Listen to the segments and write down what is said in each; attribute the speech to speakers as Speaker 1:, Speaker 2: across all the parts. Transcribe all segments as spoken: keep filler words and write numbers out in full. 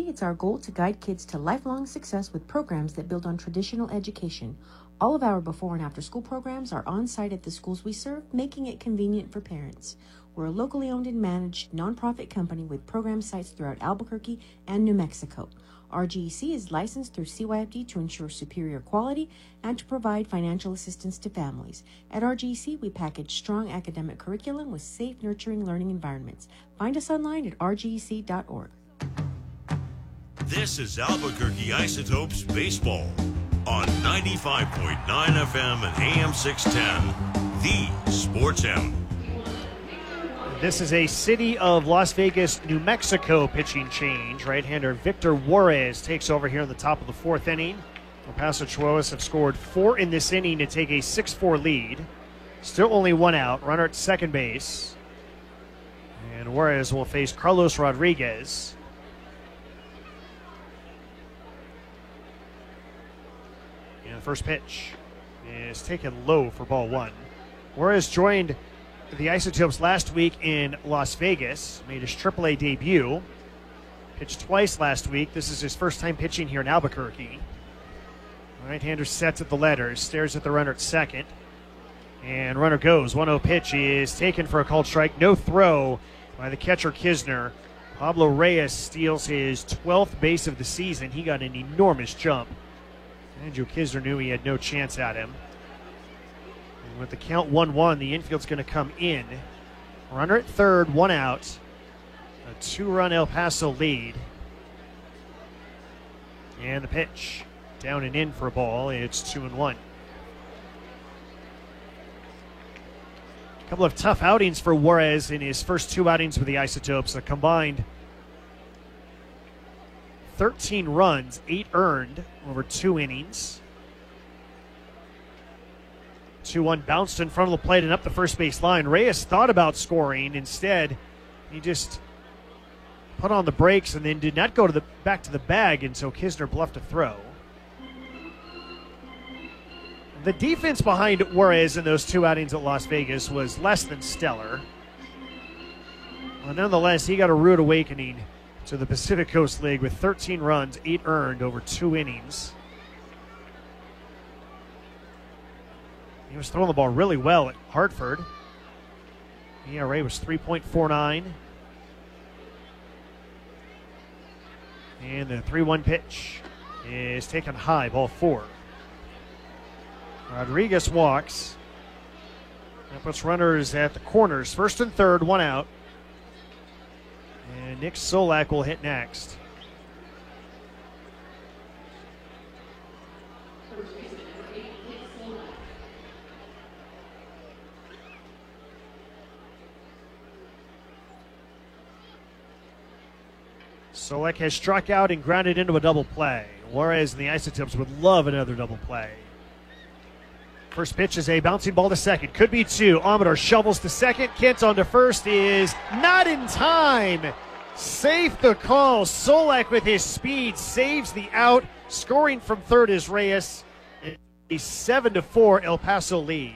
Speaker 1: C, it's our goal to guide kids to lifelong success with programs that build on traditional education. All of our before and after school programs are on-site at the schools we serve, making it convenient for parents. We're a locally owned and managed nonprofit company with program sites throughout Albuquerque and New Mexico. R G E C is licensed through C Y F D to ensure superior quality and to provide financial assistance to families. At R G E C, we package strong academic curriculum with safe, nurturing learning environments. Find us online at r g e c dot org.
Speaker 2: This is Albuquerque Isotopes Baseball on ninety-five point nine F M and A M six ten, the Sports Animal.
Speaker 3: This is a City of Las Vegas, New Mexico pitching change. Right-hander Victor Juarez takes over here in the top of the fourth inning. El Paso Chihuahuas have scored four in this inning to take a six four lead. Still only one out. Runner at second base. And Juarez will face Carlos Rodriguez. And the first pitch is taken low for ball one. Juarez joined the Isotopes last week in Las Vegas, made his triple A debut. Pitched twice last week. This is his first time pitching here in Albuquerque. Right-hander sets at the letters, stares at the runner at second. And runner goes. one oh pitch is taken for a called strike. No throw by the catcher Kisner. Pablo Reyes steals his twelfth base of the season. He got an enormous jump. Andrew Kisner knew he had no chance at him. And with the count one one, the infield's going to come in. Runner at third, one out. A two-run El Paso lead. And the pitch. Down and in for a ball. It's two and one. A couple of tough outings for Juarez in his first two outings with the Isotopes. A combined thirteen runs, eight earned over two innings. two one bounced in front of the plate and up the first base line. Reyes thought about scoring. Instead, he just put on the brakes and then did not go to the back to the bag, and so Kisner bluffed a throw. The defense behind Juarez in those two outings at Las Vegas was less than stellar. Well, nonetheless, he got a rude awakening to the Pacific Coast League with thirteen runs, eight earned over two innings. He was throwing the ball really well at Hartford. E R A was three point four nine. And the three one pitch is taken high, ball four. Rodriguez walks. That puts runners at the corners. First and third, one out. And Nick Solak will hit next. Solak has struck out and grounded into a double play. Juarez and the Isotopes would love another double play. First pitch is a bouncing ball to second. Could be two. Amador shovels to second. Kent on to first is not in time. Safe the call. Solak with his speed saves the out. Scoring from third is Reyes. A seven to four El Paso lead.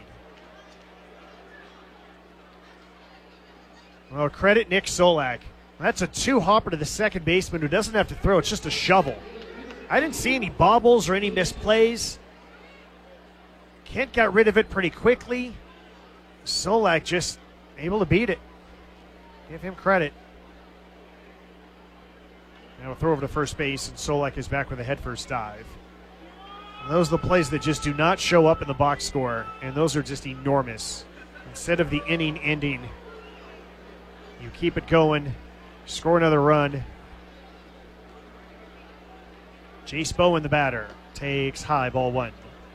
Speaker 3: Well, credit Nick Solak. That's a two-hopper to the second baseman who doesn't have to throw. It's just a shovel. I didn't see any bobbles or any misplays. Kent got rid of it pretty quickly. Solak just able to beat it. Give him credit. Now we'll throw over to first base, and Solak is back with a head-first dive. And those are the plays that just do not show up in the box score, and those are just enormous. Instead of the inning ending, you keep it going, score another run. Jace Bowen, the batter, takes high, ball one.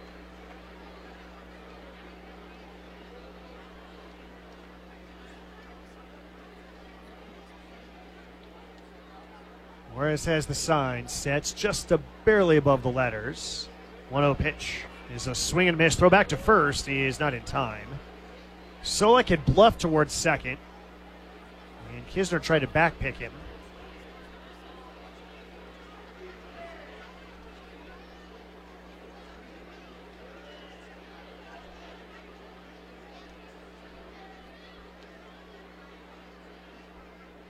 Speaker 3: Juarez has the sign, sets just a barely above the letters. one oh pitch is a swing and miss. Throw back to first. He is not in time. Solak had bluffed towards second. And Kisner tried to backpick him.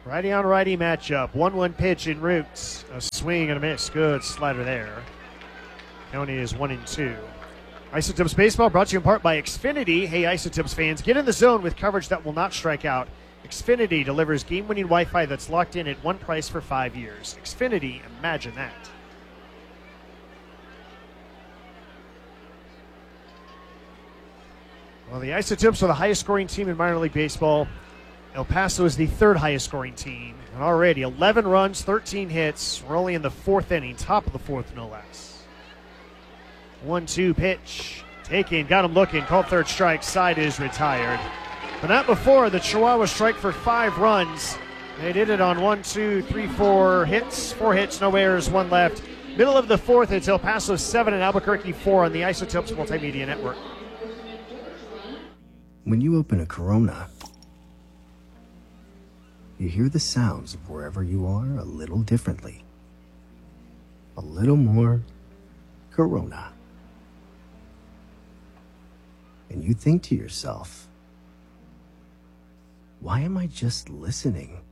Speaker 3: Righty on righty matchup. one one pitch in route. A swing and a miss. Good slider there. County is one and two. Isotopes Baseball brought to you in part by Xfinity. Hey, Isotopes fans, get in the zone with coverage that will not strike out. Xfinity delivers game-winning Wi-Fi that's locked in at one price for five years. Xfinity, imagine that. Well, the Isotopes are the highest scoring team in minor league baseball. El Paso is the third highest scoring team. And already eleven runs, thirteen hits. We're only in the fourth inning, top of the fourth, no less. one two pitch. Taken, got him looking. Called third strike. Side is retired. But not before the Chihuahua strike for five runs. They did it on one, two, three, four hits. Four hits, no errors, one left. Middle of the fourth, it's El Paso seven and Albuquerque four on the Isotopes Multimedia Network.
Speaker 4: When you open a Corona, you hear the sounds of wherever you are a little differently. A little more Corona. And you think to yourself, why am I just listening?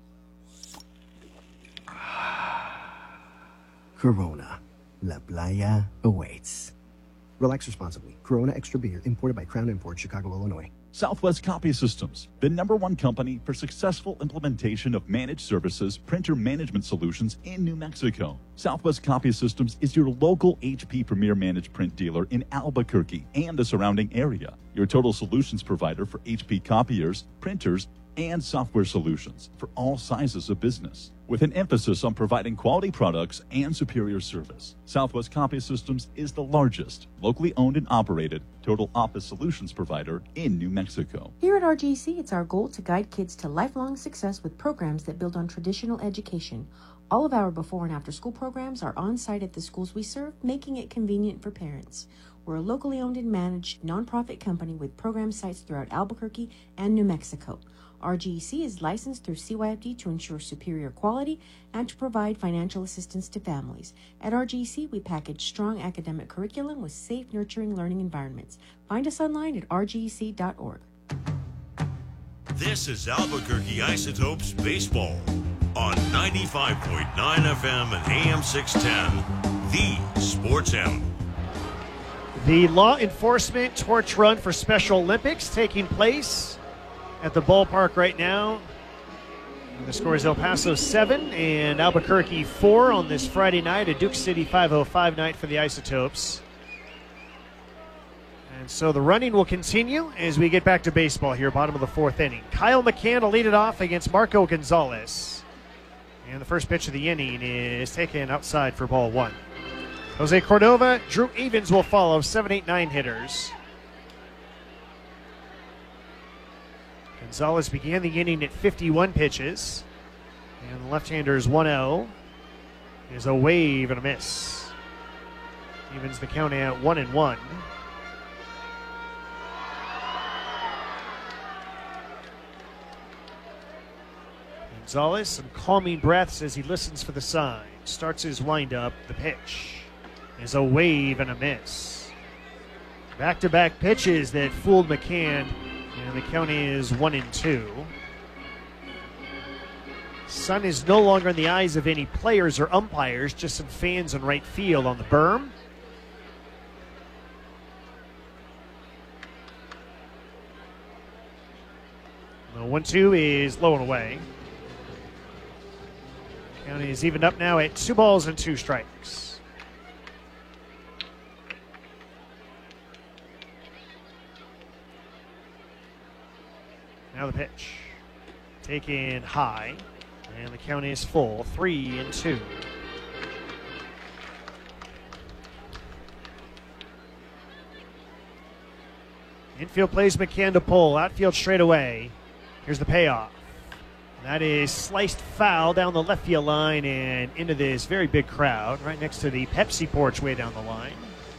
Speaker 4: Corona. La Playa awaits. Relax responsibly. Corona Extra Beer, imported by Crown Imports, Chicago, Illinois.
Speaker 5: Southwest Copy Systems, the number one company for successful implementation of managed services, printer management solutions in New Mexico. Southwest Copy Systems is your local H P Premier Managed Print dealer in Albuquerque and the surrounding area. Your total solutions provider for H P copiers, printers, and software solutions for all sizes of business, with an emphasis on providing quality products and superior service. Southwest Copy Systems is the largest, locally owned and operated total office solutions provider in New Mexico.
Speaker 1: Here at R G C, it's our goal to guide kids to lifelong success with programs that build on traditional education. All of our before and after school programs are on site at the schools we serve, making it convenient for parents. We're a locally owned and managed nonprofit company with program sites throughout Albuquerque and New Mexico. R G E C is licensed through C Y F D to ensure superior quality and to provide financial assistance to families. At R G E C, we package strong academic curriculum with safe, nurturing learning environments. Find us online at r g e c dot org.
Speaker 2: This is Albuquerque Isotopes Baseball on ninety-five point nine F M and A M six ten, the Sports Animal.
Speaker 3: The law enforcement torch run for Special Olympics taking place at the ballpark right now. The score is El Paso seven and Albuquerque four on this Friday night, a Duke City five oh five night for the Isotopes. And so the running will continue as we get back to baseball here, bottom of the fourth inning. Kyle McCann will lead it off against Marco Gonzalez. And the first pitch of the inning is taken outside for ball one. Jose Cordova, Drew Evans will follow, seven eight nine hitters. Gonzalez began the inning at fifty-one pitches. And the left-hander's one oh is a wave and a miss. Evens the count at one and one. Gonzalez, some calming breaths as he listens for the sign. Starts his windup. The pitch is a wave and a miss. Back-to-back pitches that fooled McCann. And the count is one and two. Sun is no longer in the eyes of any players or umpires, just some fans in right field on the berm. The one two is low and away. Count is evened up now at two balls and two strikes. Now the pitch. Taken high. And the count is full. Three and two. Infield plays McCann to pull. Outfield straight away. Here's the payoff. That is sliced foul down the left field line and into this very big crowd right next to the Pepsi porch way down the line.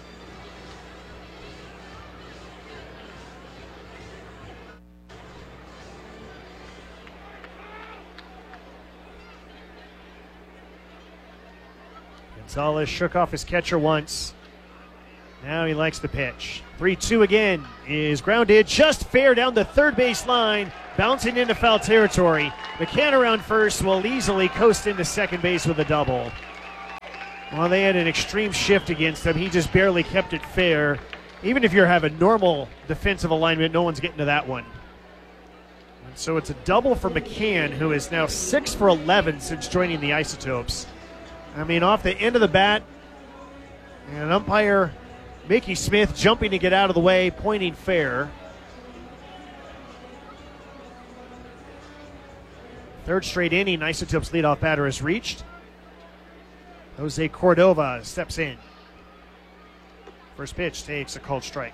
Speaker 3: Gonzalez shook off his catcher once. Now he likes the pitch. three two again is grounded just fair down the third base line. bouncing into foul territory. McCann around first will easily coast into second base with a double. Well, they had an extreme shift against him. He just barely kept it fair. Even if you're having normal defensive alignment, no one's getting to that one. And so it's a double for McCann, who is now six for eleven since joining the Isotopes. I mean, off the end of the bat, and umpire Mickey Smith jumping to get out of the way, pointing fair. Third straight inning, Isotopes leadoff batter is reached. Jose Cordova steps in. First pitch takes a called strike.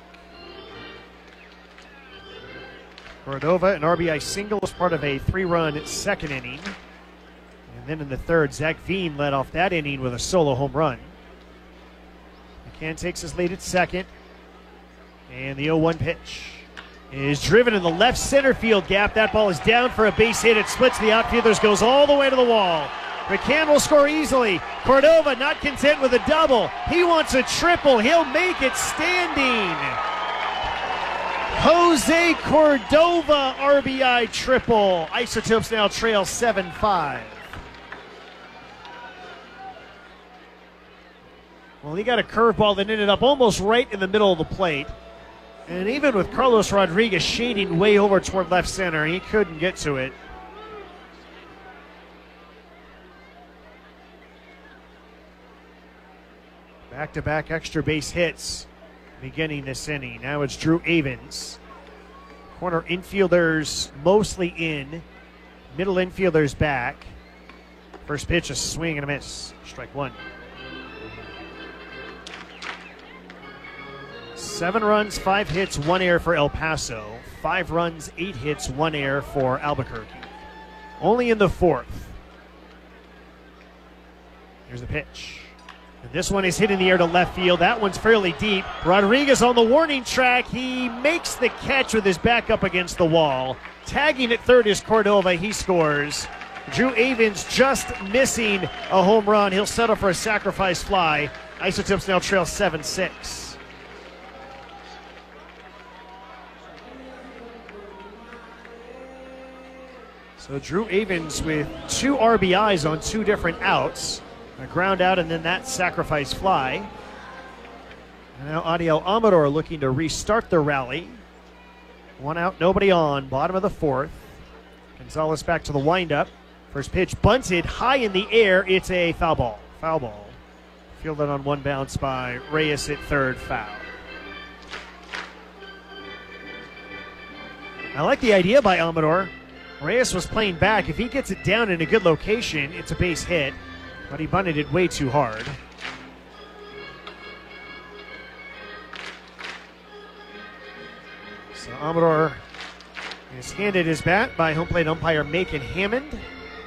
Speaker 3: Cordova, an R B I single as part of a three-run second inning. And then in the third, Zach Veen led off that inning with a solo home run. McCann takes his lead at second. And the oh one pitch is driven in the left center field gap. That ball is down for a base hit. It splits the outfielders, goes all the way to the wall. McCann will score easily. Cordova not content with a double. He wants a triple. He'll make it standing. Jose Cordova R B I triple. Isotopes now trail seven five. Well, he got a curveball that ended up almost right in the middle of the plate. And even with Carlos Rodriguez shading way over toward left center, he couldn't get to it. Back-to-back extra base hits beginning this inning. Now it's Drew Avens. Corner infielders mostly in. Middle infielders back. First pitch, a swing and a miss. Strike one. Seven runs, five hits, one error for El Paso. Five runs, eight hits, one error for Albuquerque. Only in the fourth. Here's the pitch. And this one is hit in the air to left field. That one's fairly deep. Rodriguez on the warning track. He makes the catch with his back up against the wall. Tagging at third is Cordova. He scores. Drew Avens just missing a home run. He'll settle for a sacrifice fly. Isotopes now trail seven six. So Drew Avens with two R B Is on two different outs. A ground out and then that sacrifice fly. And now Adiel Amador looking to restart the rally. One out, nobody on. Bottom of the fourth. Gonzalez back to the windup. First pitch bunted high in the air. It's a foul ball. Foul ball. Fielded on one bounce by Reyes at third, foul. I like the idea by Amador. Reyes was playing back. If he gets it down in a good location, it's a base hit. But he bunted it way too hard. So Amador is handed his bat by home plate umpire Macon Hammond.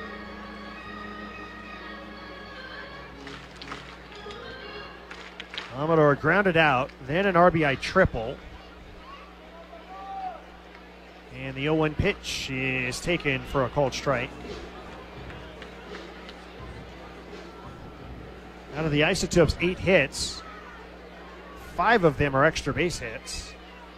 Speaker 3: Amador grounded out, then an R B I triple. And the oh one pitch is taken for a called strike. Out of the Isotopes' eight hits, five of them are extra base hits.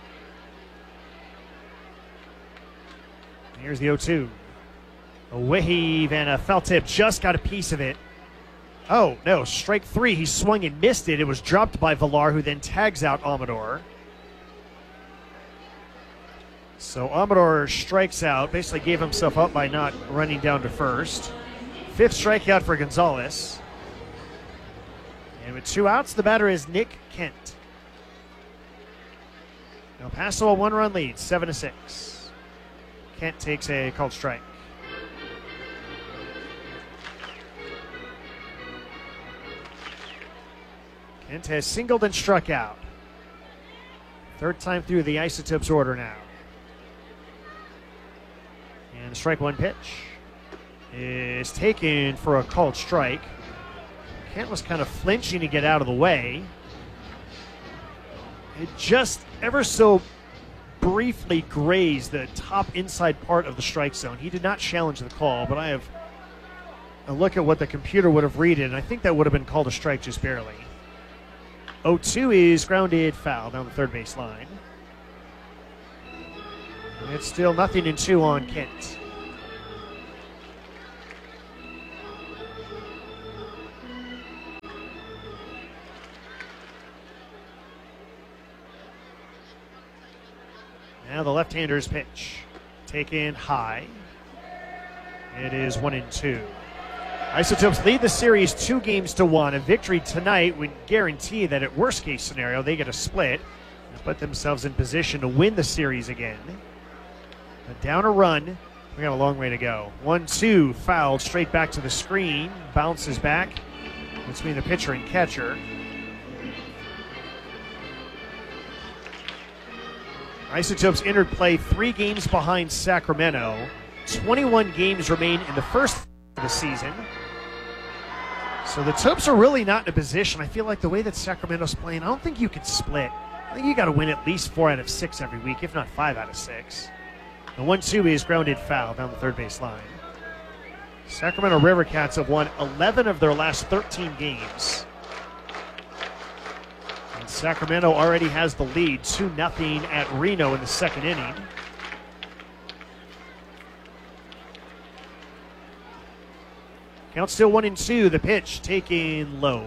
Speaker 3: And here's the oh two. A wave and a foul tip, just got a piece of it. Oh, no, strike three. He swung and missed it. It was dropped by Villar, who then tags out Amador. So Amador strikes out, basically gave himself up by not running down to first. Fifth strikeout for Gonzalez. And with two outs, the batter is Nick Kent. El Paso a one-run lead, seven to six. Kent takes a called strike. Kent has singled and struck out. Third time through the Isotopes order now. And the strike one pitch is taken for a called strike. Kent was kind of flinching to get out of the way. It just ever so briefly grazed the top inside part of the strike zone. He did not challenge the call, but I have a look at what the computer would have read it, and I think that would have been called a strike just barely. oh two is grounded foul down the third base line. And it's still nothing in two on Kent. Now the left-hander's pitch. Taken high. It is one and two. Isotopes lead the series two games to one. A victory tonight would guarantee that at worst case scenario they get a split and put themselves in position to win the series again. But down a run. We got a long way to go. one two, fouled straight back to the screen. Bounces back between the pitcher and catcher. Isotopes entered play three games behind Sacramento. twenty-one games remain in the first of the season. So the Topes are really not in a position. I feel like the way that Sacramento's playing, I don't think you can split. I think you got to win at least four out of six every week, if not five out of six. The one two is grounded foul down the third base line. Sacramento Rivercats have won eleven of their last thirteen games. And Sacramento already has the lead, two nothing at Reno in the second inning. Count still one and two. The pitch taken low.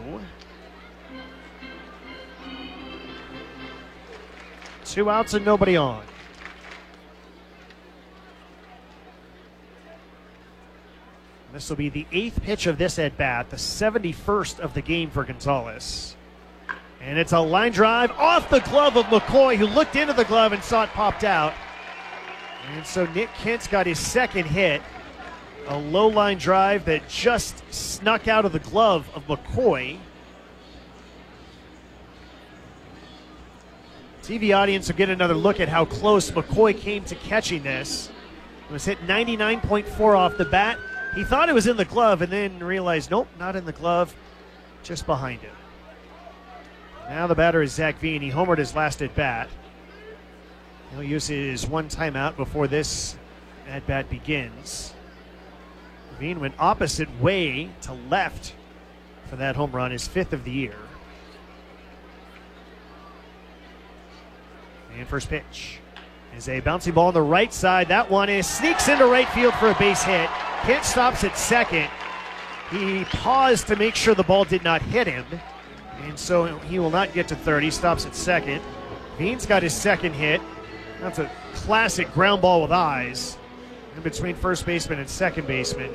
Speaker 3: Two outs and nobody on. This will be the eighth pitch of this at bat, the seventy-first of the game for Gonzalez. And it's a line drive off the glove of McCoy, who looked into the glove and saw it popped out. And so Nick Kent's got his second hit. A low line drive that just snuck out of the glove of McCoy. T V audience will get another look at how close McCoy came to catching this. It was hit ninety-nine point four off the bat. He thought it was in the glove and then realized, nope, not in the glove, just behind him. Now the batter is Zach Veen. He homered his last at bat. He'll use his one timeout before this at bat begins. Veen went opposite way to left for that home run, his fifth of the year. And first pitch is a bouncy ball on the right side. That one is sneaks into right field for a base hit. Kent stops at second. He paused to make sure the ball did not hit him, and so he will not get to third. He stops at second. Veen's got his second hit. That's a classic ground ball with eyes in between first baseman and second baseman.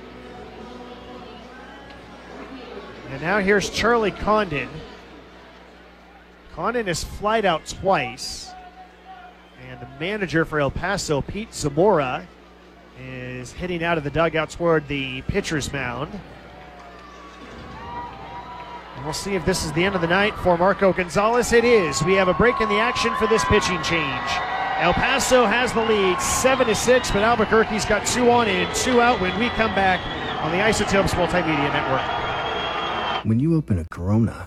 Speaker 3: And now here's Charlie Condon. Condon has flied out twice. And the manager for El Paso, Pete Zamora, is heading out of the dugout toward the pitcher's mound. And we'll see if this is the end of the night for Marco Gonzalez. It is. We have a break in the action for this pitching change. El Paso has the lead, seven to six, but Albuquerque's got two on and two out when we come back on the Isotopes Multimedia Network.
Speaker 4: When you open a Corona,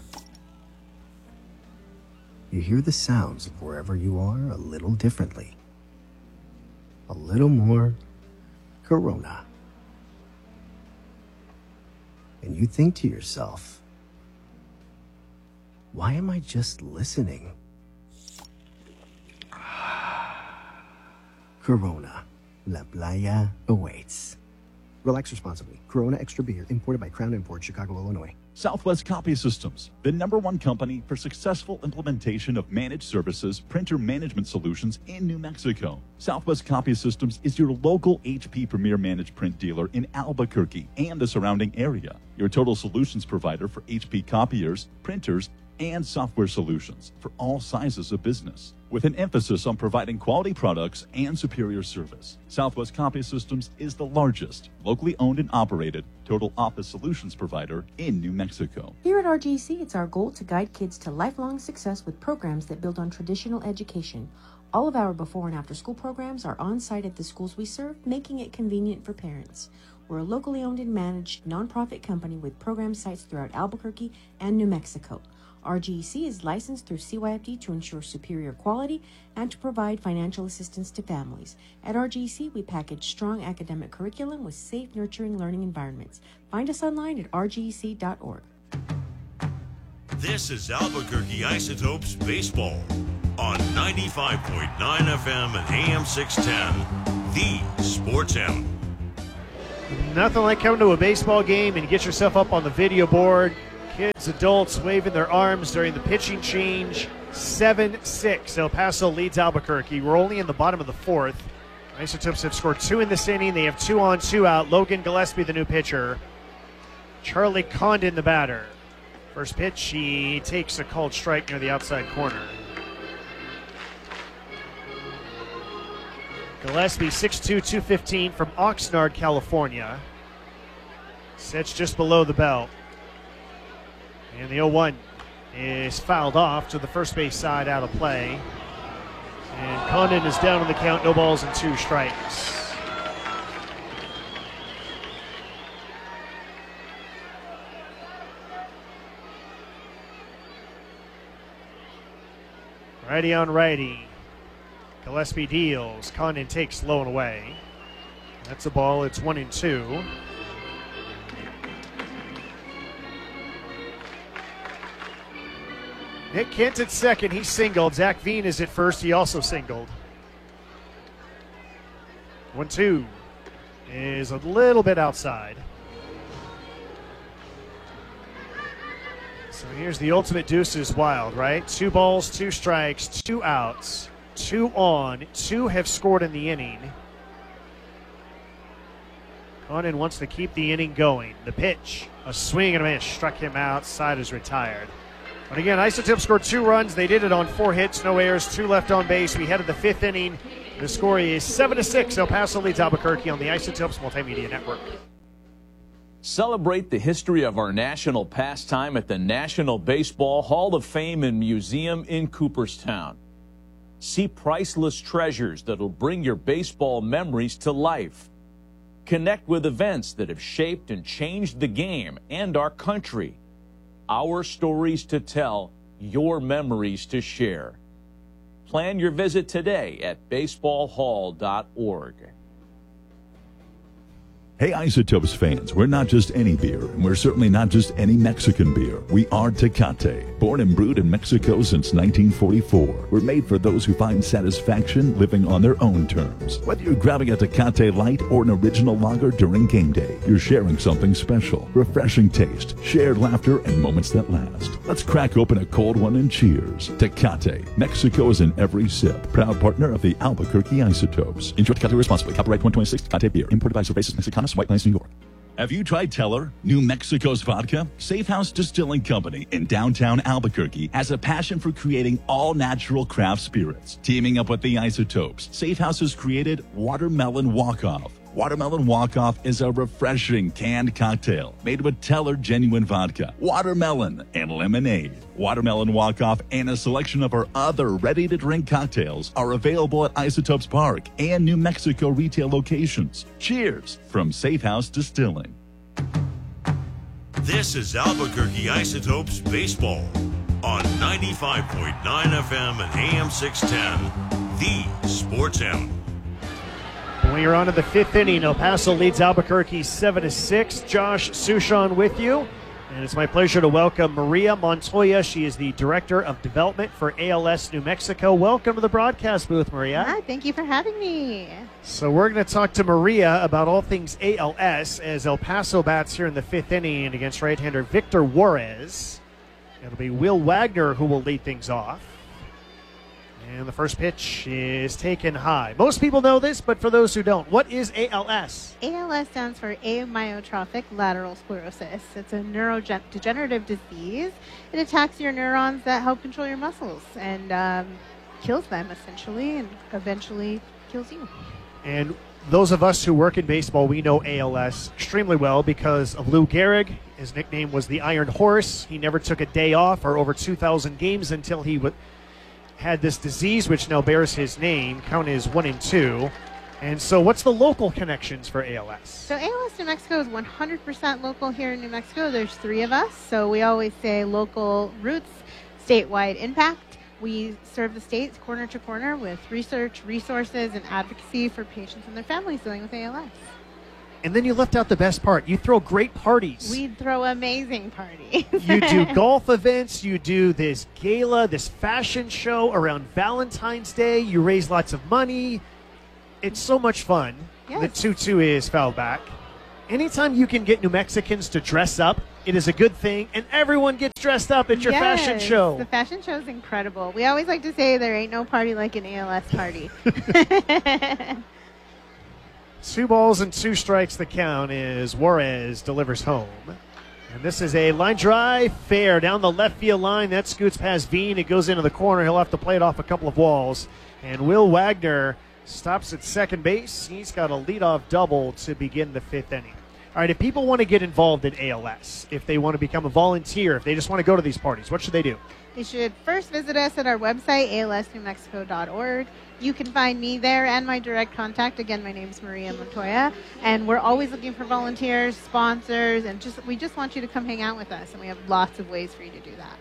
Speaker 4: you hear the sounds of wherever you are a little differently. A little more Corona. And you think to yourself, why am I just listening? Corona. La Playa awaits. Relax responsibly. Corona Extra Beer, imported by Crown Imports, Chicago, Illinois.
Speaker 5: Southwest Copy Systems, the number one company for successful implementation of managed services, printer management solutions in New Mexico. Southwest Copy Systems is your local H P Premier Managed Print dealer in Albuquerque and the surrounding area. Your total solutions provider for H P copiers, printers, and software solutions for all sizes of business, with an emphasis on providing quality products and superior service. Southwest Copy Systems is the largest locally owned and operated total office solutions provider in New Mexico.
Speaker 1: Here at R G C, it's our goal to guide kids to lifelong success with programs that build on traditional education. All of our before and after school programs are on site at the schools we serve, making it convenient for parents. We're a locally owned and managed nonprofit company with program sites throughout Albuquerque and New Mexico. R G E C is licensed through C Y F D to ensure superior quality and to provide financial assistance to families. At R G E C, we package strong academic curriculum with safe, nurturing learning environments. Find us online at r g e c dot org.
Speaker 2: This is Albuquerque Isotopes Baseball on ninety-five point nine F M and A M six ten, the Sports Animal.
Speaker 3: Nothing like coming to a baseball game and get yourself up on the video board. Kids, adults waving their arms during the pitching change. seven six. El Paso leads Albuquerque. We're only in the bottom of the fourth. Isotopes have scored two in this inning. They have two on, two out. Logan Gillespie, the new pitcher. Charlie Condon, the batter. First pitch, he takes a called strike near the outside corner. Gillespie, six two, two fifteen from Oxnard, California. Sits just below the belt. And the oh one is fouled off to the first base side, out of play. And Condon is down on the count, no balls and two strikes. Righty on righty. Gillespie deals. Condon takes low and away. That's a ball. It's one and two. Nick Kent at second. He singled. Zach Veen is at first. He also singled. one two is a little bit outside. So here's the ultimate Deuces Wild, right? Two balls, two strikes, two outs, two on, two have scored in the inning. Condon wants to keep the inning going. The pitch, a swing and a miss, struck him out. Side is retired. But again, Isotopes scored two runs. They did it on four hits, no errors, two left on base. We head to the fifth inning. The score is seven to six. El Paso leads Albuquerque on the Isotopes Multimedia Network.
Speaker 6: Celebrate the history of our national pastime at the National Baseball Hall of Fame and Museum in Cooperstown. See priceless treasures that'll bring your baseball memories to life. Connect with events that have shaped and changed the game and our country. Our stories to tell, your memories to share. Plan your visit today at baseball hall dot org.
Speaker 5: Hey Isotopes fans, we're not just any beer, and we're certainly not just any Mexican beer. We are Tecate, born and brewed in Mexico since nineteen forty-four. We're made for those who find satisfaction living on their own terms. Whether you're grabbing a Tecate Light or an original lager during game day, you're sharing something special. Refreshing taste, shared laughter, and moments that last. Let's crack open a cold one and cheers. Tecate, Mexico is in every sip. Proud partner of the Albuquerque Isotopes. Enjoy Tecate responsibly. Copyright twenty twenty-six Tecate Beer. Imported by Cervezas Mexicanas, White Plains, New York. Have you tried Teller, New Mexico's vodka? Safe House Distilling Company in downtown Albuquerque has a passion for creating all-natural craft spirits. Teaming up with the Isotopes, Safe House has created Watermelon Walk-Off. Watermelon Walk-Off is a refreshing canned cocktail made with Teller genuine vodka, watermelon, and lemonade. Watermelon Walk-Off and a selection of our other ready-to-drink cocktails are available at Isotopes Park and New Mexico retail locations. Cheers from Safe House Distilling.
Speaker 2: This is Albuquerque Isotopes Baseball on ninety-five point nine F M and A M six ten, the Sports Animal.
Speaker 3: We are on to the fifth inning. El Paso leads Albuquerque seven to six. Josh Sushon with you. And it's my pleasure to welcome Maria Montoya. She is the Director of Development for A L S New Mexico. Welcome to the broadcast booth, Maria.
Speaker 7: Hi, thank you for having me.
Speaker 3: So we're going to talk to Maria about all things A L S as El Paso bats here in the fifth inning against right-hander Victor Juarez. It'll be Will Wagner who will lead things off. And the first pitch is taken high. Most people know this, but for those who don't, what is A L S?
Speaker 7: A L S stands for amyotrophic lateral sclerosis. It's a neurodegenerative disease. It attacks your neurons that help control your muscles and um, kills them, essentially, and eventually kills you.
Speaker 3: And those of us who work in baseball, we know A L S extremely well because of Lou Gehrig. His nickname was the Iron Horse. He never took a day off or over two thousand games until he would... had this disease which now bears his name. Count is one and two. And so what's the local connections for A L S?
Speaker 7: So A L S New Mexico is one hundred percent local here in New Mexico. There's three of us. So we always say local roots, statewide impact. We serve the states corner to corner with research, resources, and advocacy for patients and their families dealing with A L S.
Speaker 3: And then you left out the best part. You throw great parties.
Speaker 7: We'd throw amazing parties.
Speaker 3: You do golf events. You do this gala, this fashion show around Valentine's Day. You raise lots of money. It's so much fun.
Speaker 7: Yes.
Speaker 3: The two two is fouled back. Anytime you can get New Mexicans to dress up, it is a good thing, and everyone gets dressed up at your
Speaker 7: Yes,
Speaker 3: fashion show.
Speaker 7: The fashion show is incredible. We always like to say there ain't no party like an A L S party.
Speaker 3: Two balls and two strikes the count as Juarez delivers home. And this is a line drive fair down the left field line. That scoots past Veen. It goes into the corner. He'll have to play it off a couple of walls. And Will Wagner stops at second base. He's got a leadoff double to begin the fifth inning. All right, if people want to get involved in A L S, if they want to become a volunteer, if they just want to go to these parties, what should they do?
Speaker 7: You should first visit us at our website, A L S New Mexico dot org. You can find me there and my direct contact. Again, my name is Maria Montoya, and we're always looking for volunteers, sponsors, and just we just want you to come hang out with us, and we have lots of ways for you to do that.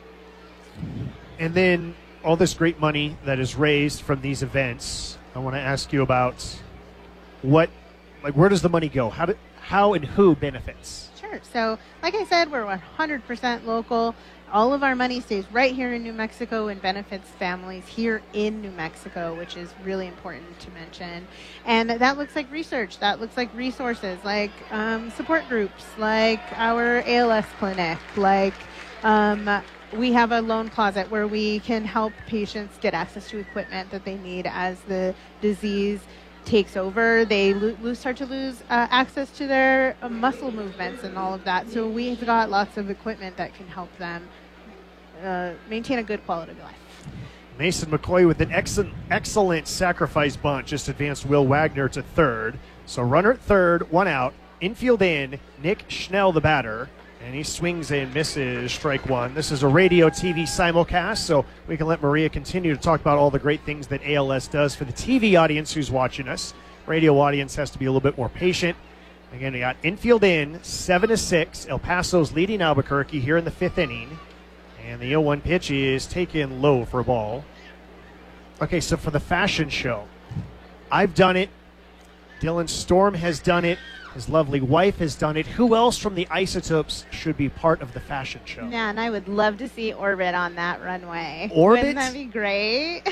Speaker 3: And then all this great money that is raised from these events, I want to ask you about what, like, where does the money go? How do, how and who benefits?
Speaker 7: Sure. So, like I said, we're one hundred percent local. All of our money stays right here in New Mexico and benefits families here in New Mexico, which is really important to mention. And that looks like research. That looks like resources, like um, support groups, like our A L S clinic, like um, we have a loan closet where we can help patients get access to equipment that they need as the disease takes over. They lo- lose, start to lose uh, access to their uh, muscle movements and all of that. So we've got lots of equipment that can help them uh, maintain a good quality of life.
Speaker 3: Mason McCoy with an excellent, excellent sacrifice bunt just advanced Will Wagner to third. So runner at third, one out. Infield in, Nick Schnell the batter. And he swings and misses strike one. This is a radio T V simulcast, so we can let Maria continue to talk about all the great things that A L S does for the T V audience who's watching us. Radio audience has to be a little bit more patient. Again, we got infield in, seven to six. El Paso's leading Albuquerque here in the fifth inning. And the oh one pitch is taken low for a ball. Okay, so for the fashion show, I've done it. Dylan Storm has done it. His lovely wife has done it. Who else from the Isotopes should be part of the fashion show?
Speaker 7: Man, I would love to see Orbit on that runway.
Speaker 3: Orbit?
Speaker 7: Wouldn't that be great?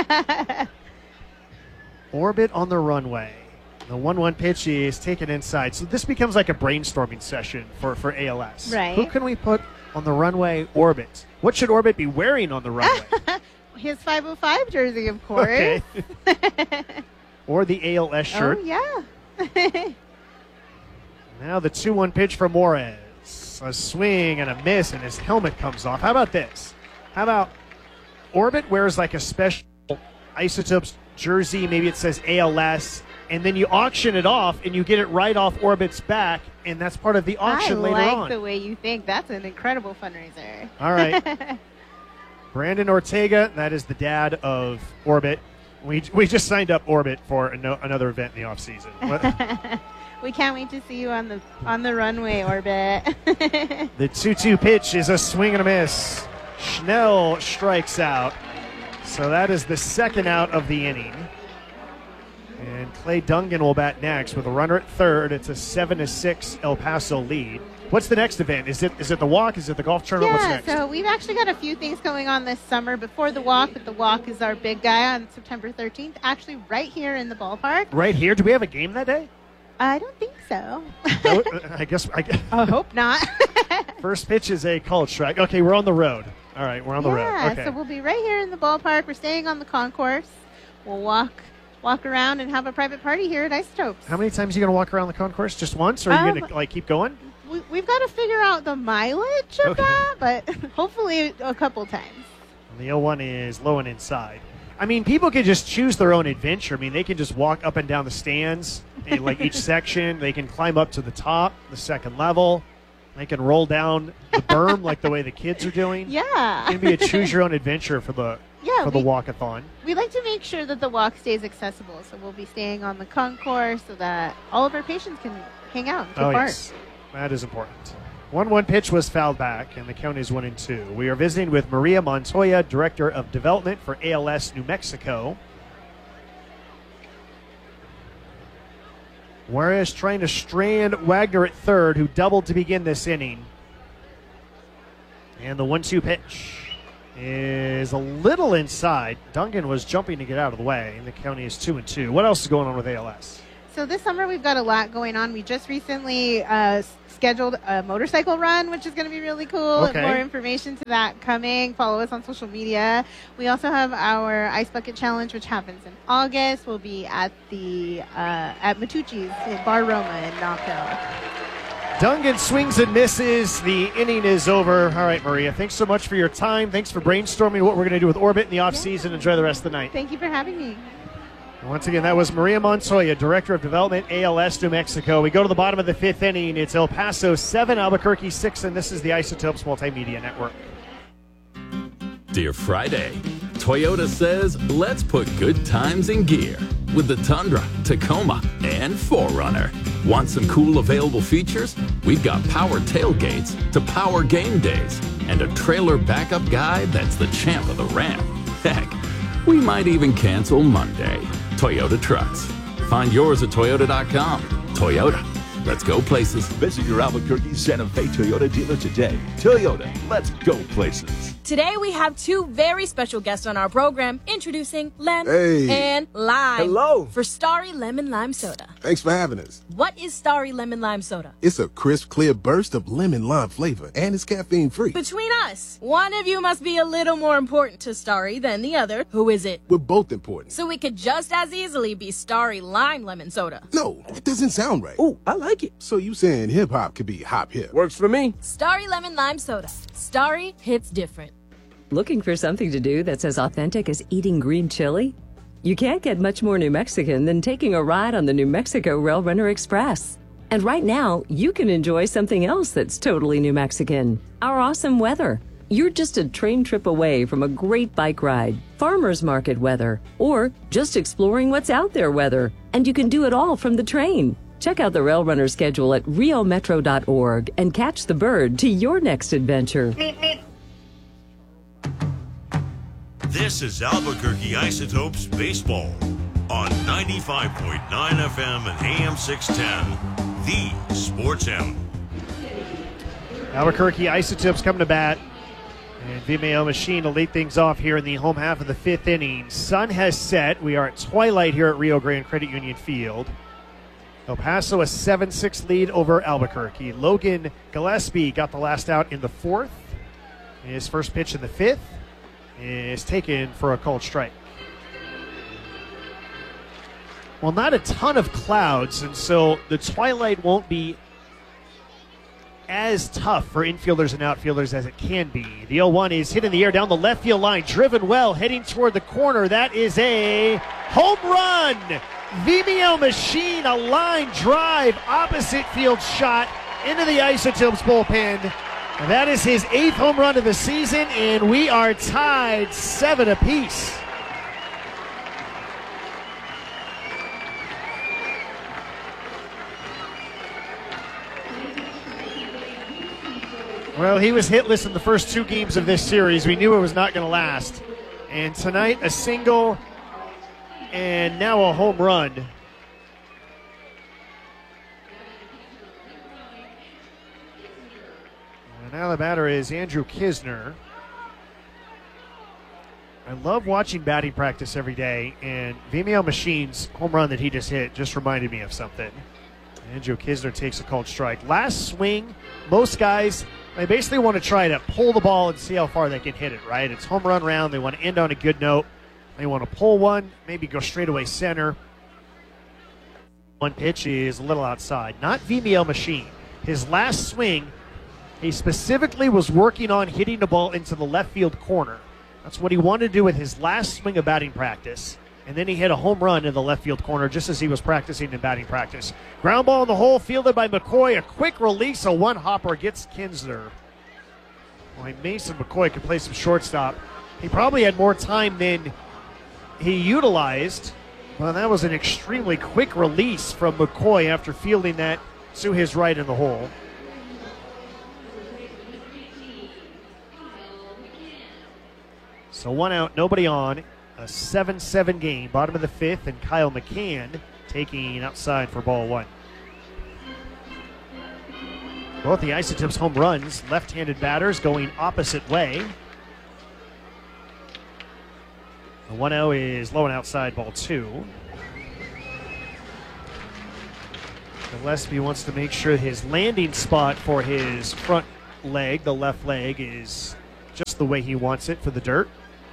Speaker 3: Orbit on the runway. The one one pitch is taken inside. So this becomes like a brainstorming session for, for A L S.
Speaker 7: Right.
Speaker 3: Who can we put on the runway? Orbit. What should Orbit be wearing on the runway?
Speaker 7: His five oh five jersey, of course.
Speaker 3: Okay. Or the A L S shirt.
Speaker 7: Oh, yeah.
Speaker 3: Now the two one pitch from Juarez. A swing and a miss, and his helmet comes off. How about this? How about Orbit wears like a special Isotopes jersey, maybe it says A L S, and then you auction it off, and you get it right off Orbit's back, and that's part of the auction
Speaker 7: I
Speaker 3: later
Speaker 7: like
Speaker 3: on.
Speaker 7: the way you think. That's an incredible fundraiser.
Speaker 3: All right. Brandon Ortega, that is the dad of Orbit. We we just signed up Orbit for ano- another event in the offseason.
Speaker 7: We can't wait to see you on the on the runway, Orbit.
Speaker 3: The two two pitch is a swing and a miss. Schnell strikes out. So that is the second out of the inning. And Clay Dungan will bat next with a runner at third. It's a seven to six El Paso lead. What's the next event? Is it is it the walk? Is it the golf tournament?
Speaker 7: Yeah,
Speaker 3: What's next?
Speaker 7: so we've actually got a few things going on this summer before the walk, but the walk is our big guy on September thirteenth, actually right here in the ballpark.
Speaker 3: Right here? Do we have a game that day?
Speaker 7: I don't think so.
Speaker 3: No, I guess. I,
Speaker 7: I hope not.
Speaker 3: First pitch is a called strike. Okay, we're on the road. All right, we're on the
Speaker 7: yeah,
Speaker 3: road. Okay.
Speaker 7: so we'll be right here in the ballpark. We're staying on the concourse. We'll walk walk around and have a private party here at Isotopes.
Speaker 3: How many times are you going to walk around the concourse? Just once, or are you
Speaker 7: Um,
Speaker 3: going to like keep going?
Speaker 7: We, we've got to figure out the mileage of
Speaker 3: Okay.
Speaker 7: that, but hopefully a couple times.
Speaker 3: And the oh one is low and inside. I mean, people can just choose their own adventure. I mean, they can just walk up and down the stands, in like each section. They can climb up to the top, the second level. They can roll down the berm like the way the kids are doing.
Speaker 7: Yeah.
Speaker 3: It can be a choose your own adventure for the
Speaker 7: Yeah,
Speaker 3: for the
Speaker 7: we-
Speaker 3: walkathon.
Speaker 7: We like to make sure that the walk stays accessible, so we'll be staying on the concourse so that all of our patients can hang out and take
Speaker 3: Oh
Speaker 7: part.
Speaker 3: yes, that is important. one one pitch was fouled back, and the count is one and two. We are visiting with Maria Montoya, Director of Development for A L S New Mexico. Juarez trying to strand Wagner at third, who doubled to begin this inning. And the one two pitch is a little inside. Duncan was jumping to get out of the way, and the county is two and two. What else is going on with A L S?
Speaker 7: So this summer we've got a lot going on. We just recently uh, scheduled a motorcycle run, which is going to be really cool.
Speaker 3: Okay.
Speaker 7: More information to that coming. Follow us on social media. We also have our Ice Bucket Challenge, which happens in August. We'll be at the uh, at Matucci's in Bar Roma in Knoxville.
Speaker 3: Duncan swings and misses. The inning is over. All right, Maria, thanks so much for your time. Thanks for brainstorming what we're going to do with Orbit in the offseason. Yeah. Enjoy the rest of the night.
Speaker 7: Thank you for having me.
Speaker 3: Once again, that was Maria Montoya, Director of Development, A L S New Mexico. We go to the bottom of the fifth inning. It's El Paso seven, Albuquerque six, and this is the Isotopes Multimedia Network.
Speaker 8: Dear Friday, Toyota says let's put good times in gear with the Tundra, Tacoma, and four runner. Want some cool available features? We've got power tailgates to power game days and a trailer backup guy that's the champ of the ramp. Heck, we might even cancel Monday. Toyota Trucks. Find yours at toyota dot com. Toyota. Let's go places.
Speaker 5: Visit your Albuquerque Santa Fe Toyota dealer today. Toyota, let's go places.
Speaker 9: Today we have two very special guests on our program, introducing Lem
Speaker 10: hey.
Speaker 9: and Lime.
Speaker 10: Hello.
Speaker 9: For Starry Lemon Lime Soda.
Speaker 10: Thanks for having us.
Speaker 9: What is Starry Lemon Lime Soda?
Speaker 10: It's a crisp, clear burst of lemon lime flavor, and it's caffeine free.
Speaker 9: Between us, one of you must be a little more important to Starry than the other. Who is it?
Speaker 10: We're both important.
Speaker 9: So we could just as easily be Starry Lime Lemon Soda.
Speaker 10: No, that doesn't sound right.
Speaker 11: Oh, I like it.
Speaker 10: So you saying hip hop could be hop hip?
Speaker 11: Works for me.
Speaker 9: Starry Lemon Lime Soda. Starry hits different.
Speaker 12: Looking for something to do that's as authentic as eating green chili? You can't get much more New Mexican than taking a ride on the New Mexico Rail Runner Express. And right now, you can enjoy something else that's totally New Mexican, our awesome weather. You're just a train trip away from a great bike ride, farmer's market weather, or just exploring what's out there weather. And you can do it all from the train. Check out the Rail Runner schedule at rio metro dot org and catch the bird to your next adventure.
Speaker 2: This is Albuquerque Isotopes Baseball on ninety-five point nine F M and A M six ten, the Sports Animal.
Speaker 3: Albuquerque Isotopes coming to bat. And Vimeo Machine to lead things off here in the home half of the fifth inning. Sun has set. We are at twilight here at Rio Grande Credit Union Field. El Paso a seven six lead over Albuquerque. Logan Gillespie got the last out in the fourth. His first pitch in the fifth is taken for a called strike. Well, not a ton of clouds, and so the twilight won't be as tough for infielders and outfielders as it can be. The oh one is hit in the air down the left field line, driven well, heading toward the corner. That is a home run. Vimeo Machine, a line drive, opposite field shot into the Isotopes bullpen. And that is his eighth home run of the season, and we are tied seven apiece. Well, he was hitless in the first two games of this series. We knew it was not going to last. And tonight, a single and now a home run. Now the batter is Andrew Kisner. I love watching batting practice every day, and Vimeo Machine's home run that he just hit just reminded me of something. Andrew Kisner takes a called strike. Last swing, most guys, they basically want to try to pull the ball and see how far they can hit it, right? It's home run round. They want to end on a good note. They want to pull one, maybe go straight away center. One pitch is a little outside. Not Vimeo Machine. His last swing, he specifically was working on hitting the ball into the left field corner. That's what he wanted to do with his last swing of batting practice. And then he hit a home run in the left field corner just as he was practicing in batting practice. Ground ball in the hole, fielded by McCoy. A quick release, a one-hopper gets Kinsler. Well, Mason McCoy could play some shortstop. He probably had more time than he utilized. Well, that was an extremely quick release from McCoy after fielding that to his right in the hole. So one out, nobody on. A seven seven game, bottom of the fifth, and Kyle McCann taking outside for ball one. Both the Isotopes home runs, left-handed batters going opposite way. The one oh is low and outside, ball two. Gillespie wants to make sure his landing spot for his front leg, the left leg, is just the way he wants it for the dirt.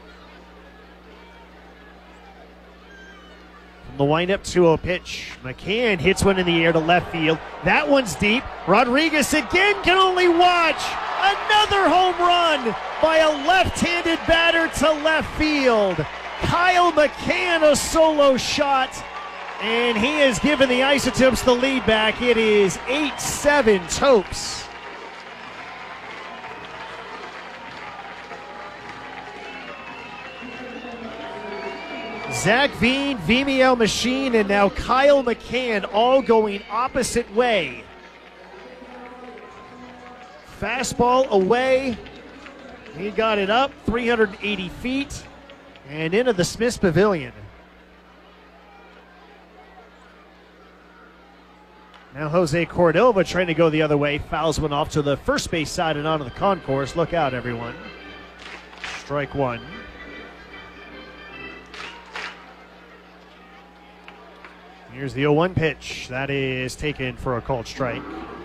Speaker 3: From the windup, two oh pitch. McCann hits one in the air to left field. That one's deep. Rodriguez again can only watch. Another home run by a left-handed batter to left field. Kyle McCann, a solo shot. And he has given the Isotopes the lead back. It is eight seven Topes. Zach Veen, Vimeo Machine, and now Kyle McCann all going opposite way. Fastball away. He got it up three hundred eighty feet and into the Smiths Pavilion. Now Jose Cordova trying to go the other way. Fouls one off to the first base side and onto the concourse. Look out, everyone. Strike one. Here's the oh one pitch. That is taken for a called strike.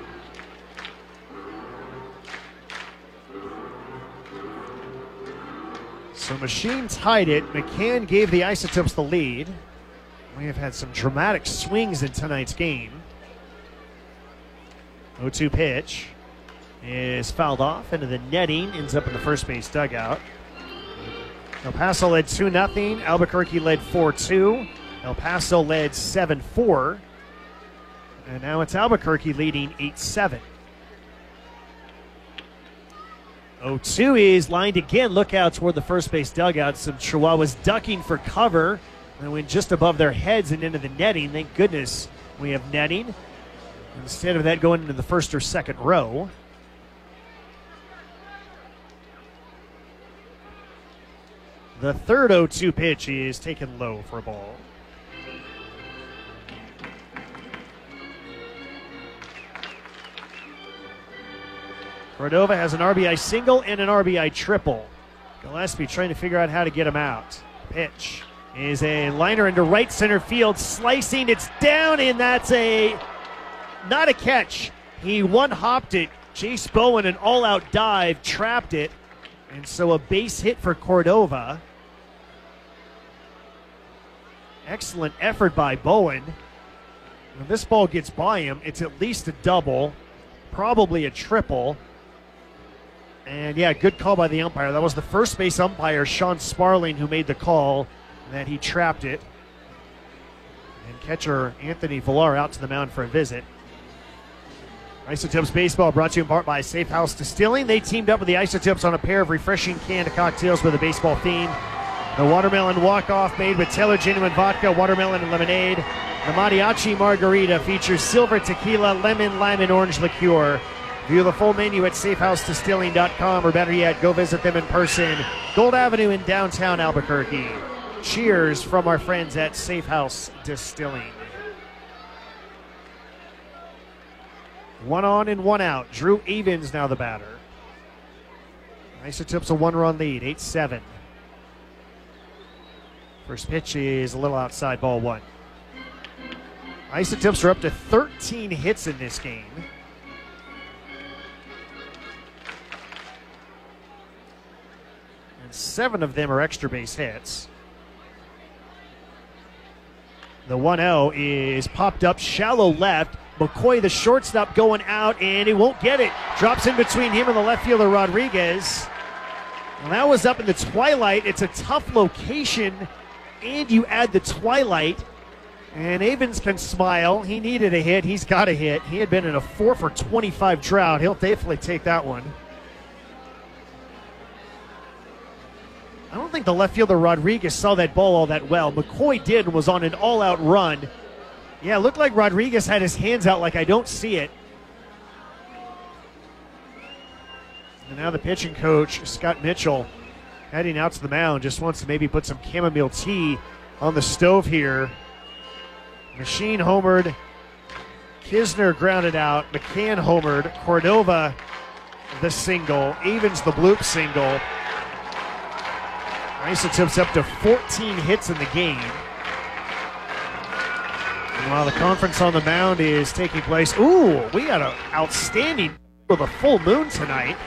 Speaker 3: So Machine tied it. McCann gave the Isotopes the lead. We have had some dramatic swings in tonight's game. oh two pitch is fouled off into the netting, ends up in the first base dugout. El Paso led two nothing. Albuquerque led four two. El Paso led seven four. And now it's Albuquerque leading eight seven. oh two is lined again. Look out toward the first base dugout. Some Chihuahuas ducking for cover. And went just above their heads and into the netting. Thank goodness we have netting. Instead of that going into the first or second row. The third oh two pitch is taken low for a ball. Cordova has an R B I single and an R B I triple. Gillespie trying to figure out how to get him out. Pitch is a liner into right center field, slicing. It's down, and that's a not a catch. He one-hopped it. Chase Bowen, an all-out dive, trapped it. And so a base hit for Cordova. Excellent effort by Bowen. When this ball gets by him, it's at least a double, probably a triple. And yeah, good call by the umpire. That was the first base umpire, Sean Sparling, who made the call that he trapped it. And catcher Anthony Villar out to the mound for a visit. Isotopes Baseball brought to you in part by Safe House Distilling. They teamed up with the Isotopes on a pair of refreshing canned cocktails with a baseball theme. The Watermelon Walk-Off made with Taylor Genuine Vodka, watermelon, and lemonade. The Mariachi Margarita features silver tequila, lemon, lime, and orange liqueur. View the full menu at safe house distilling dot com, or better yet, go visit them in person. Gold Avenue in downtown Albuquerque. Cheers from our friends at Safe House Distilling. One on and one out. Drew Avens now the batter. Isotopes a one-run lead, eight seven. First pitch is a little outside, ball one. Isotopes are up to thirteen hits in this game. And seven of them are extra base hits. The one oh is popped up shallow left. McCoy, the shortstop, going out, and he won't get it. Drops in between him and the left fielder, Rodriguez. Well, that was up in the twilight. It's a tough location, and you add the twilight. And Avens can smile. He needed a hit. He's got a hit. He had been in a four for twenty-five drought. He'll definitely take that one. I don't think the left fielder Rodriguez saw that ball all that well. McCoy did and was on an all-out run. Yeah, it looked like Rodriguez had his hands out like I don't see it. And now the pitching coach, Scott Mitchell, heading out to the mound, just wants to maybe put some chamomile tea on the stove here. Machine homered. Kisner grounded out. McCann homered. Cordova the single. Evans the bloop single. Isotopes up to fourteen hits in the game. And while the conference on the mound is taking place, ooh, we got an outstanding of the full moon tonight.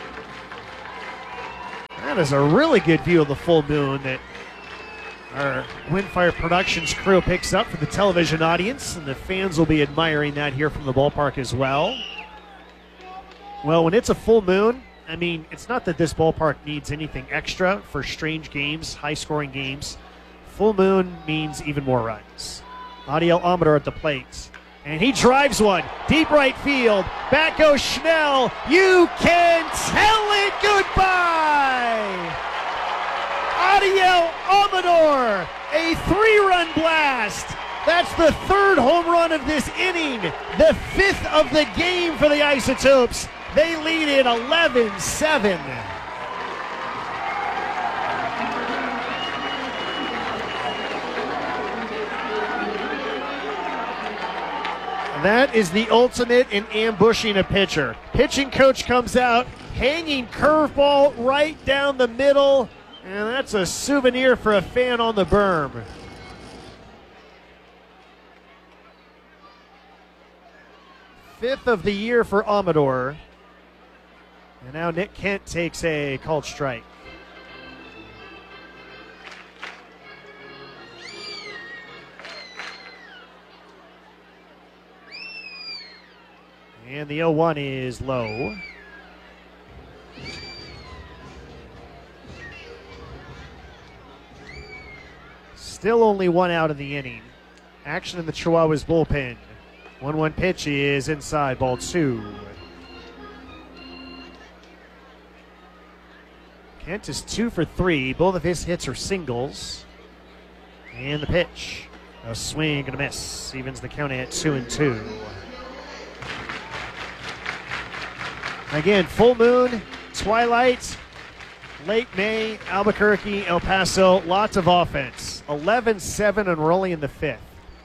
Speaker 3: That is a really good view of the full moon that our Windfire Productions crew picks up for the television audience, and the fans will be admiring that here from the ballpark as well. Well, when it's a full moon, I mean, it's not that this ballpark needs anything extra for strange games, high-scoring games. Full moon means even more runs. Adiel Amador at the plate. And he drives one. Deep right field. Back goes Schnell. You can tell it goodbye. Adiel Amador. A three-run blast. That's the third home run of this inning. The fifth of the game for the Isotopes. They lead it eleven seven. That is the ultimate in ambushing a pitcher. Pitching coach comes out, hanging curveball right down the middle, and that's a souvenir for a fan on the berm. Fifth of the year for Amador. And now Nick Kent takes a called strike. And the oh one is low. Still only one out of the inning. Action in the Chihuahuas bullpen. one one pitch is inside, ball two. Kent is two for three. Both of his hits are singles. And the pitch. A swing and a miss. Evens the count at two and two. Again, full moon, twilight, late May, Albuquerque, El Paso, lots of offense. eleven seven and we're only in the fifth.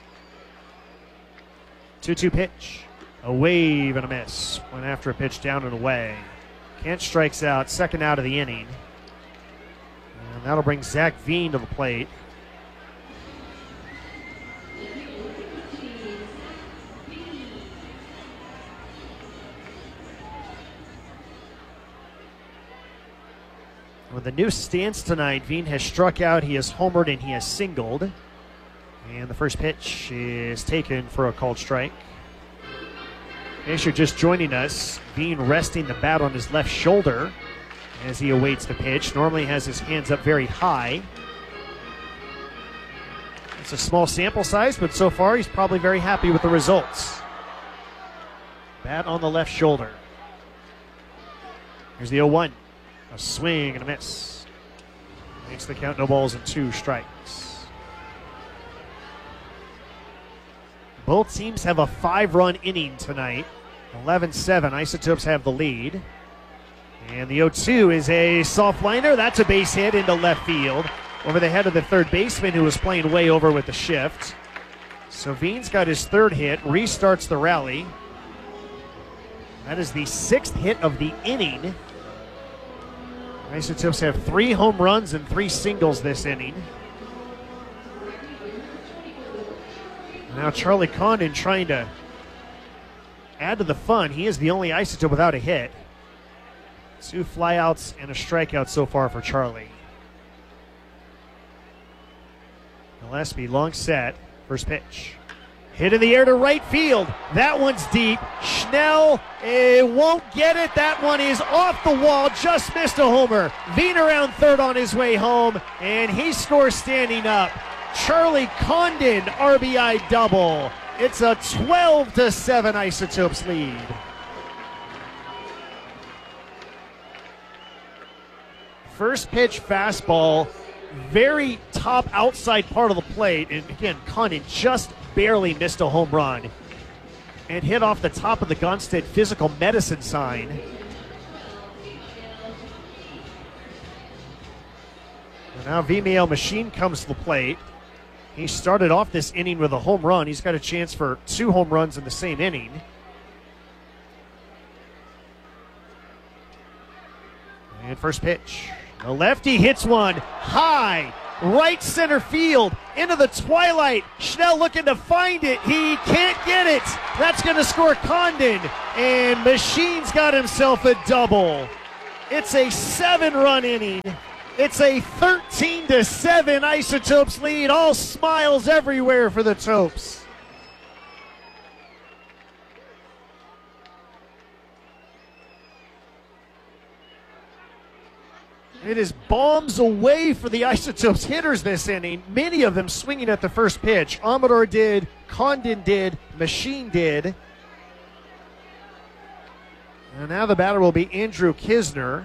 Speaker 3: two two pitch. A wave and a miss. Went after a pitch down and away. Kent strikes out, second out of the inning. And that'll bring Zach Veen to the plate. With the new stance tonight, Veen has struck out, he has homered, and he has singled. And the first pitch is taken for a called strike. In case you're just joining us, Veen resting the bat on his left shoulder as he awaits the pitch. Normally has his hands up very high. It's a small sample size, but so far he's probably very happy with the results. Bat on the left shoulder. Here's the oh one. A swing and a miss. Makes the count, no balls and two strikes. Both teams have a five-run inning tonight. eleven seven, Isotopes have the lead. And the oh two is a soft liner. That's a base hit into left field over the head of the third baseman who was playing way over with the shift. So Veen's got his third hit, restarts the rally. That is the sixth hit of the inning. Isotopes have three home runs and three singles this inning. Now Charlie Condon trying to add to the fun. He is the only Isotope without a hit. Two flyouts and a strikeout so far for Charlie. Gillespie, long set. First pitch. Hit in the air to right field. That one's deep. Schnell eh, won't get it. That one is off the wall. Just missed a homer. Veen around third on his way home, and he scores standing up. Charlie Condon R B I double. It's a twelve to seven Isotopes lead. First pitch fastball, very top outside part of the plate, and again, Condon just barely missed a home run and hit off the top of the Gunstead physical medicine sign. And now Vimeo Machine comes to the plate. He started off this inning with a home run. He's got a chance for two home runs in the same inning. And first pitch. The lefty hits one high, right center field, into the twilight. Schnell looking to find it. He can't get it. That's going to score Condon. And Machine's got himself a double. It's a seven-run inning. It's a thirteen to seven Isotopes lead. All smiles everywhere for the Topes. It is bombs away for the Isotopes hitters this inning, many of them swinging at the first pitch. Amador did, Condon did, Machine did. And now the batter will be Andrew Kisner.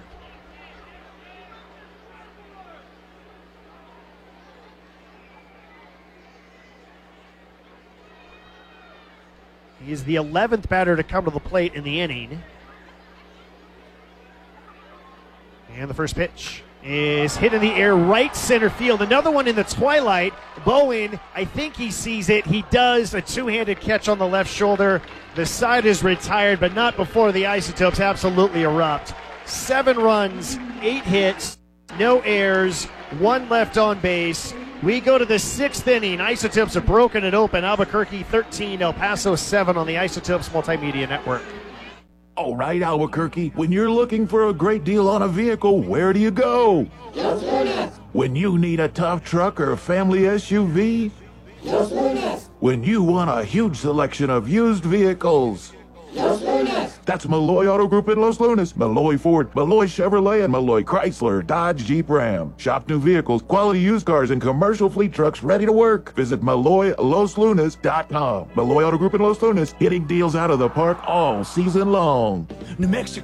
Speaker 3: He is the eleventh batter to come to the plate in the inning. And the first pitch is hit in the air, right center field. Another one in the twilight. Bowen, I think he sees it. He does. A two-handed catch on the left shoulder. The side is retired, but not before the Isotopes absolutely erupt. Seven runs, eight hits, no errors, one left on base. We go to the sixth inning. Isotopes have broken it open. Albuquerque thirteen, El Paso seven on the Isotopes Multimedia Network.
Speaker 11: All right, Albuquerque, when you're looking for a great deal on a vehicle, where do you go? When you need a tough truck or a family S U V? When you want a huge selection of used vehicles? That's Malloy Auto Group in Los Lunas, Malloy Ford, Malloy Chevrolet, and Malloy Chrysler, Dodge, Jeep, Ram. Shop new vehicles, quality used cars, and commercial fleet trucks ready to work. Visit Malloy Los Lunas dot com. Malloy Auto Group in Los Lunas, hitting deals out of the park all season long.
Speaker 13: New Mexico.